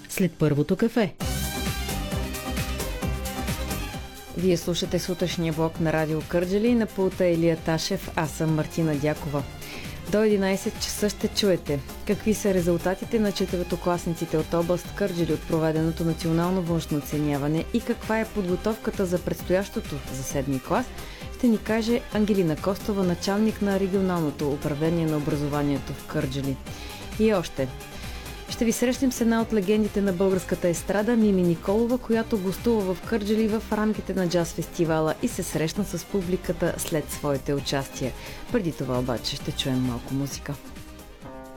след първото кафе. Вие слушате сутрешния блок на Радио Кърджали, на пулта Илия Ташев, аз съм Мартина Дякова. До 11 часа ще чуете какви са резултатите на четвъртокласниците от област Кърджали от проведеното национално външно оценяване и каква е подготовката за предстоящото за 7 клас, ще ни каже Ангелина Костова, началник на регионалното управление на образованието в Кърджали. И още. Ще ви срещнем с една от легендите на българската естрада, Мими Николова, която гостува в Кърджали в рамките на джаз фестивала и се срещна с публиката след своите участия. Преди това обаче ще чуем малко музика.